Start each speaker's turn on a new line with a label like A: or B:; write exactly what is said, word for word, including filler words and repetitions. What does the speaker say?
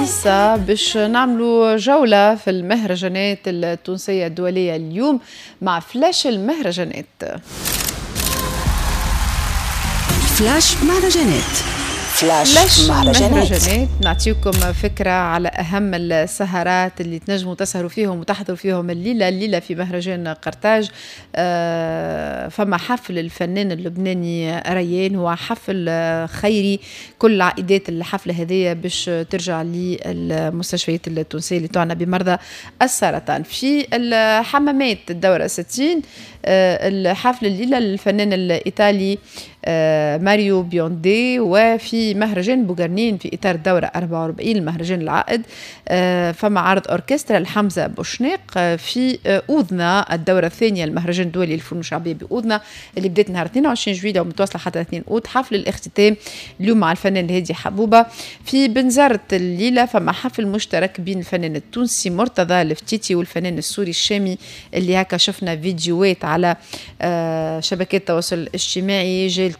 A: عيسى باش نعملوا جولة في المهرجانات التونسية الدولية اليوم مع فلاش المهرجانات.
B: فلاش مهرجانات.
A: فلاش, فلاش مهرجانات نعطيكم فكرة على أهم السهرات اللي تنجموا تسهروا فيهم وتحضروا فيهم الليلة الليلة في مهرجان قرطاج. آه فما حفل الفنان اللبناني ريان، هو حفل خيري. كل العائدات الحفلة هذه باش ترجع للمستشفيات التونسية اللي تعنى بمرضى السرطان. في الحمامات الدورة ستين آه الحفل الليلة للفنان الإيطالي آه ماريو بيوندي، وفي مهرجان بوغرنين في إطار الدورة أربعة وأربعين المهرجان العائد آه فما عرض أوركسترا الحمزة بوشنيق آه في آه أوذنة الدورة الثانية المهرجان الدولي للفنون الشعبية بأوذنة اللي بدأت نهار اثنين وعشرين جويلية ومتواصلة حتى اثنين أوت. حفل الاختتام اليوم مع الفنان الهادي حبوبة. في بنزرت الليلة فما حفل مشترك بين الفنان التونسي مرتضى الفتيتي والفنان السوري الشامي اللي هكا شفنا فيديوهات على آه شبكات التواصل الاجتماعي. جاي